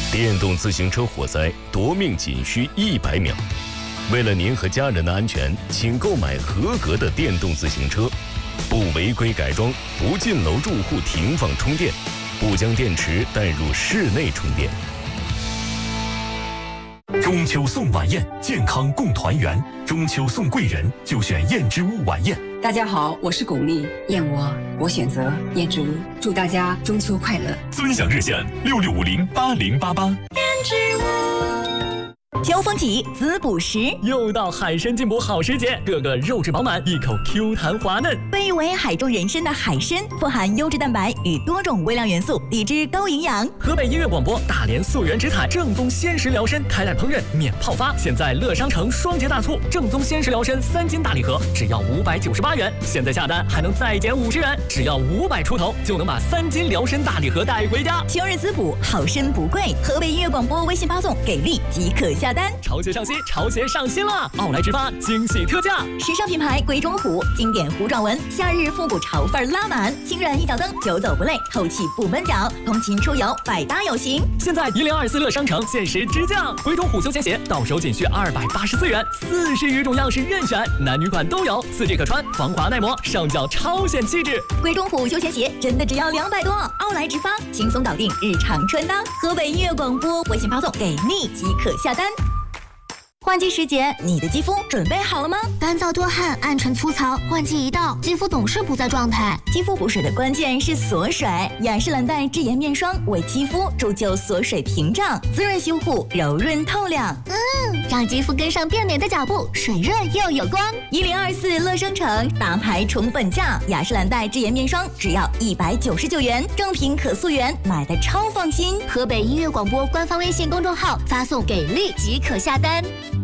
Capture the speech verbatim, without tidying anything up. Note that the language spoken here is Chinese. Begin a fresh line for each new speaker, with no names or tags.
电动自行车火灾夺命仅需一百秒。为了您和家人的安全，请购买合格的电动自行车，不违规改装，不进楼住户停放充电，不将电池带入室内充电。
中秋送晚宴，健康共团圆。中秋送贵人，就选燕之屋晚宴。
大家好，我是巩俐，燕窝我选择燕之屋。祝大家中秋快乐！
尊享热线六六五零八零八八。燕之屋。
秋风起，滋补时，
又到海参进补好时节，个个肉质饱满，一口 Q 弹滑嫩。
被誉为海中人参的海参，富含优质蛋白与多种微量元素，低脂高营养。
河北音乐广播大连溯源直采正宗鲜食疗参，开袋烹饪免泡发。现在乐商城双节大促，正宗鲜食疗参三斤大礼盒只要五百九十八元，现在下单还能再减五十元，只要五百出头就能把三斤疗参大礼盒带回家。
秋日滋补，好参不贵。河北音乐广播微信发送给力即可下单。
潮鞋上新，潮鞋上新了！奥莱直发惊喜特价，
时尚品牌鬼冢虎，经典弧状纹，夏日复古潮范拉满，轻软一脚蹬，久走不累，透气不闷脚，通勤出游百搭有型。
现在一零二四乐商城限时直降，鬼冢虎休闲鞋到手仅需二百八十四元，四十余种样式任选，男女款都有，四季可穿，防滑耐磨，上脚超显气质。
鬼冢虎休闲鞋真的只要两百多，奥莱直发轻松搞定日常穿搭。河北音乐广播微信发送给力即可下单。换季时节，你的肌肤准备好了吗？
干燥多汗、暗沉粗糙，换季一到，肌肤总是不在状态。
肌肤补水的关键是锁水，雅诗兰黛智妍面霜为肌肤铸就锁水屏障，滋润修护，柔润透亮。
嗯，让肌肤跟上变美的脚步，水润又有光。
一零二四乐商城大牌宠粉价，雅诗兰黛智妍面霜只要一百九十九元，正品可溯源，买的超放心。
河北音乐广播官方微信公众号发送给力即可下单。